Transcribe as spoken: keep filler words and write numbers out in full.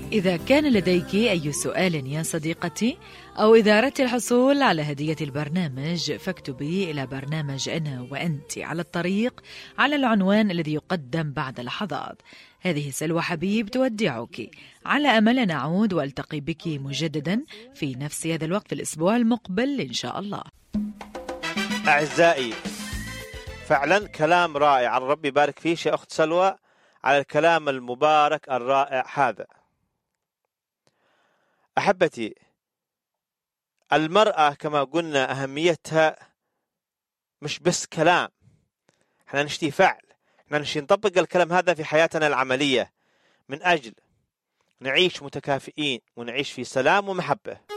إذا كان لديك أي سؤال يا صديقتي، أو إذا أردت الحصول على هدية البرنامج، فاكتبي إلى برنامج أنا وأنت على الطريق على العنوان الذي يقدم بعد لحظات. هذه سلوى حبيب تودعك، على أمل نعود والتقي بك مجددا في نفس هذا الوقت في الأسبوع المقبل إن شاء الله. أعزائي، فعلا كلام رائع، الرب يبارك فيك يا أخت سلوى على الكلام المبارك الرائع هذا. أحبتي، المرأة كما قلنا أهميتها مش بس كلام، احنا نشتي فعل، احنا نشتي نطبق الكلام هذا في حياتنا العملية من أجل نعيش متكافئين ونعيش في سلام ومحبة.